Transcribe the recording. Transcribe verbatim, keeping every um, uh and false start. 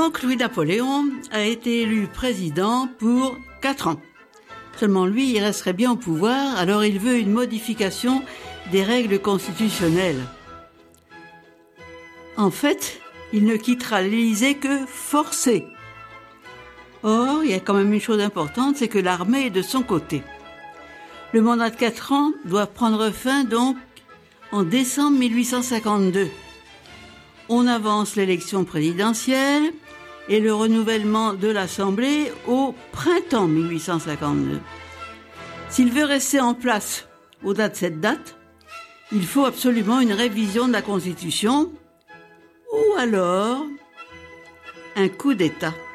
Donc Louis-Napoléon a été élu président pour quatre ans. Seulement lui, il resterait bien au pouvoir, alors il veut une modification des règles constitutionnelles. En fait, il ne quittera l'Élysée que forcé. Or, il y a quand même une chose importante, c'est que l'armée est de son côté. Le mandat de quatre ans doit prendre fin donc en décembre mille huit cent cinquante-deux. On avance l'élection présidentielle et le renouvellement de l'Assemblée au printemps mille huit cent cinquante-deux. S'il veut rester en place au-delà de cette date, il faut absolument une révision de la Constitution ou alors un coup d'État.